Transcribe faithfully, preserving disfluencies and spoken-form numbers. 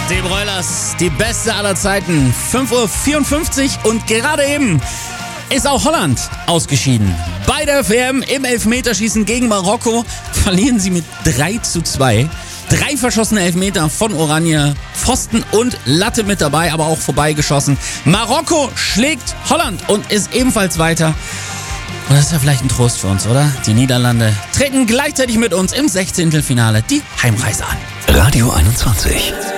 Die Broilers, die beste aller Zeiten. fünf Uhr vierundfünfzig und gerade eben ist auch Holland ausgeschieden. Bei der W M im Elfmeterschießen gegen Marokko verlieren sie mit drei zu zwei. Drei verschossene Elfmeter von Oranje, Pfosten und Latte mit dabei, aber auch vorbeigeschossen. Marokko schlägt Holland und ist ebenfalls weiter. Und das ist ja vielleicht ein Trost für uns, oder? Die Niederlande treten gleichzeitig mit uns im Sechzehntelfinale die Heimreise an. Radio einundzwanzig.